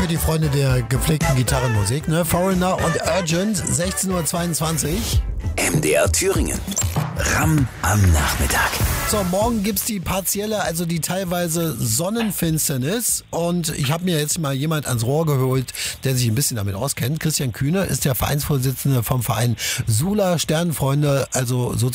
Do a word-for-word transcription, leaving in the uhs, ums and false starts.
für die Freunde der gepflegten Gitarrenmusik, ne? Foreigner und Urgent, sechzehn Uhr zweiundzwanzig. M D R Thüringen. Ram am Nachmittag. So, morgen gibt's die partielle, also die teilweise Sonnenfinsternis. Und ich habe mir jetzt mal jemand ans Rohr geholt, der sich ein bisschen damit auskennt. Christian Kühne ist der Vereinsvorsitzende vom Verein Sula Sternenfreunde, also sozusagen